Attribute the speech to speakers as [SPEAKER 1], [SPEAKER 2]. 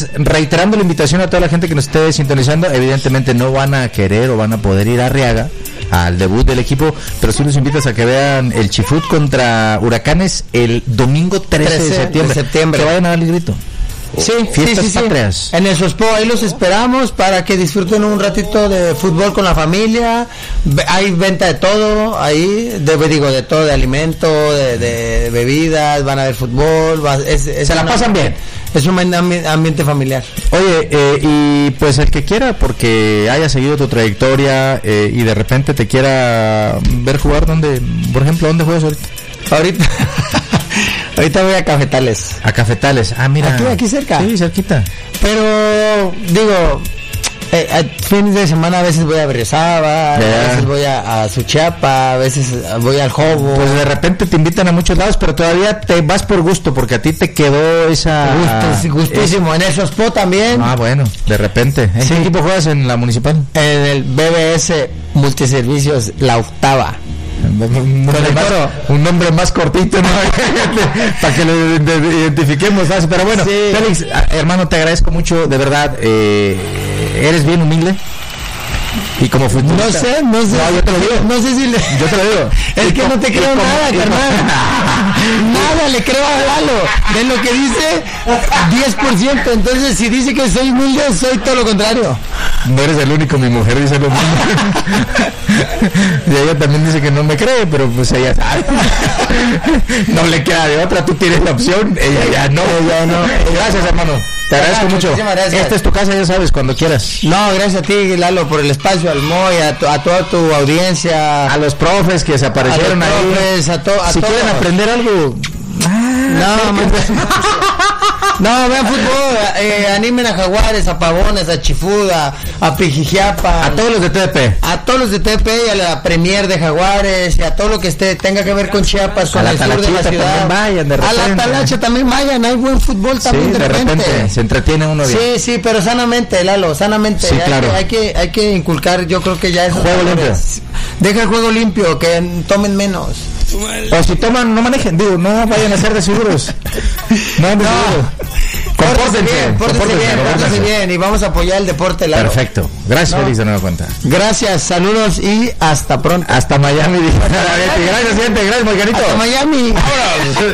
[SPEAKER 1] pues reiterando la invitación a toda la gente que nos esté sintonizando, evidentemente no van a querer o van a poder ir a Arriaga al debut del equipo, pero sí los invitas a que vean el Chifut contra Huracanes el domingo 13 de septiembre. Que vayan a darle grito.
[SPEAKER 2] Sí,
[SPEAKER 1] Fiestas patrias.
[SPEAKER 2] Sí. En el Sospo, ahí los esperamos para que disfruten un ratito de fútbol con la familia. Hay venta de todo ahí, de todo, de alimento, de bebidas, van a ver fútbol,
[SPEAKER 1] se la pasan bien.
[SPEAKER 2] Es un ambiente familiar.
[SPEAKER 1] Oye, y pues el que quiera, porque haya seguido tu trayectoria y de repente te quiera ver jugar, por ejemplo, ¿dónde juegas ahorita?
[SPEAKER 2] Ahorita voy a Cafetales.
[SPEAKER 1] A Cafetales, mira.
[SPEAKER 2] Aquí cerca.
[SPEAKER 1] Sí, cerquita.
[SPEAKER 2] Pero, digo, fines de semana a veces voy a Berriozábal, a veces voy a Suchiapa, a veces voy al Jobo.
[SPEAKER 1] Pues de repente te invitan a muchos lados, pero todavía te vas por gusto, porque a ti te quedó esa...
[SPEAKER 2] Gustísimo, en el Sospo también.
[SPEAKER 1] Bueno, de repente. ¿En qué equipo juegas en la municipal?
[SPEAKER 2] En el BBS Multiservicios, La Octava.
[SPEAKER 1] Un nombre más cortito, ¿no? Para que lo identifiquemos fácil. Pero bueno, sí. Félix, hermano, te agradezco mucho, de verdad. Eres bien humilde. Y como futbolista,
[SPEAKER 2] no sé,
[SPEAKER 1] yo te lo digo.
[SPEAKER 2] No sé si
[SPEAKER 1] yo te lo digo.
[SPEAKER 2] Es que no te creo nada, carnal. Nada le creo a Lalo. De lo que dice, 10%. Entonces, si dice que soy humilde, soy todo lo contrario.
[SPEAKER 1] No eres el único, mi mujer dice lo mismo. Y ella también dice que no me cree, pero pues ella sabe. No le queda de otra, tú tienes la opción, ella ya no. Gracias, hermano. Te agradezco mucho. Esta es tu casa, ya sabes, cuando quieras.
[SPEAKER 2] No, gracias a ti, Lalo, por el espacio, al Moy, a toda tu audiencia.
[SPEAKER 1] A los profes que se aparecieron ahí. Si quieren aprender algo.
[SPEAKER 2] No, vean fútbol, animen a Jaguares, a Pavones, a Chifuda, a Pijijiapa.
[SPEAKER 1] A todos los de TDP.
[SPEAKER 2] A todos los de TDP y a la Premier de Jaguares y a todo lo que tenga que ver con Chiapas, con el sur de la ciudad.
[SPEAKER 1] Vayan, de repente.
[SPEAKER 2] A la Talacha también vayan, hay buen fútbol también,
[SPEAKER 1] sí, de repente. Se entretiene uno bien.
[SPEAKER 2] Sí, pero sanamente, Lalo, sanamente.
[SPEAKER 1] Sí, claro.
[SPEAKER 2] Hay que inculcar, yo creo que ya es
[SPEAKER 1] juego limpio.
[SPEAKER 2] Deja el juego limpio, que tomen menos.
[SPEAKER 1] O si toman, no manejen, no vayan a ser de seguros. No. Pórtense
[SPEAKER 2] bien y vamos a apoyar el deporte, Lalo.
[SPEAKER 1] Perfecto. Gracias, Félix, de nueva cuenta.
[SPEAKER 2] Gracias, saludos y hasta pronto.
[SPEAKER 1] Hasta Miami. Gracias, gente. Gracias, Margarito.
[SPEAKER 2] Hasta Miami.